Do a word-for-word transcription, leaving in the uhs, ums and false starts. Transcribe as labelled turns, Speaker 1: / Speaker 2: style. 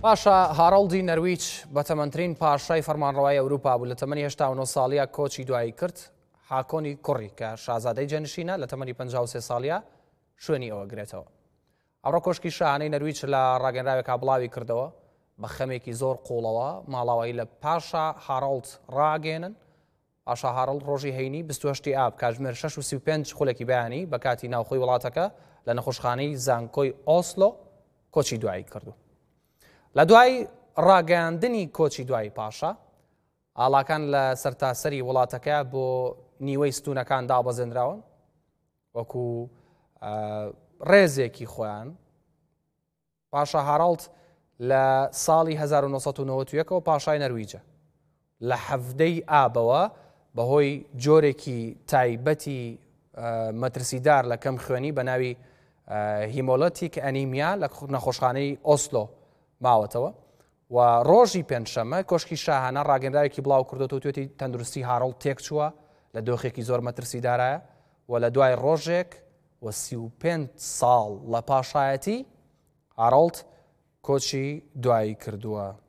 Speaker 1: پاشا هاڕەڵدی نەرویج بە تەمەنترین پاشای فەرمانڕەوایی ئەوروپا بوو لە تەمەنی هەشتا و نۆ ساڵیە کۆچی دوایی کرد حاکۆنی کوڕی کە شازادەی جەنشینە لە تەمەنی پەنجا و سێ ساڵیە شوێنی ئەوە گرێتەوە. ئەمڕۆ کۆشکی شاهانەی نەرویج لە ڕاگەنراوێکا بڵاوی کردەوە بە خەمێکی زۆر قوڵەوە ماڵاوایی لە پاشا هاڕەڵد ڕاگەێنن. پاشا هاڕەڵد ڕۆژی هەینی بیست و هەشتی ئاب کاتژمێر شەش و سی و پێنج خولێکی بەیانی بە کاتی ناوخۆی وڵاتەکە لە نەخۆشخانەی زانکۆی ئۆسلۆ کۆچی دوایی کردو. لە دوای ڕاگەاندنی کۆچی دوای پاشا ئاڵاکان لە سەرتاسەری وڵاتەکە بۆ نیوەی ستونەکان دابەزێنراون وەکو ڕێزێکی خۆیان. پاشا هاڕەڵد لە ساڵی هەزار و نۆ سەد و نۆڤەت و یەکەوە پاشای نەرویجە لە حەڤدەی ئابەوە بەهۆی جۆرێکی تایبەتی مەترسیدار لە کەم خوێنی بە ناوی هیمۆلەتیک ئەنیمیا لە نەخۆشخانەی ئۆسلۆ ماوەتەوە و ڕۆژی پێنجشەممە کۆشکی شاهانە ڕاگەندراوێکی بڵاو کردوەوە توێتی تەندروستی هاڕەڵد تێک چووە لە دۆخێکی زۆر مەترسیدارایە و لە دوای ڕۆژێک و سی و پێنج ساڵ لە پاشایەتی هاڕەڵد کۆچی دوایی کردووە.